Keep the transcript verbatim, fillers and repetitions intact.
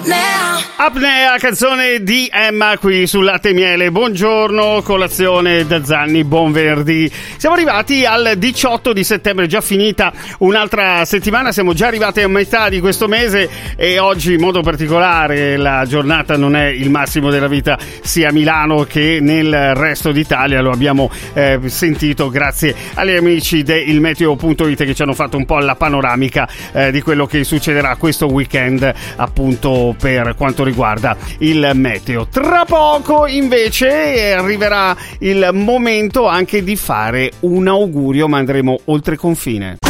Apnea, canzone di Emma qui sul Latte e Miele. Buongiorno, colazione da Zanni, buon venerdì. Siamo arrivati al diciotto di settembre, già finita un'altra settimana, siamo già arrivati a metà di questo mese e oggi in modo particolare la giornata non è il massimo della vita sia a Milano che nel resto d'Italia, lo abbiamo eh, sentito grazie agli amici del meteo punto it che ci hanno fatto un po' la panoramica eh, di quello che succederà questo weekend appunto per quanto riguarda il meteo. Tra poco invece arriverà il momento anche di fare un augurio, ma andremo oltre confine.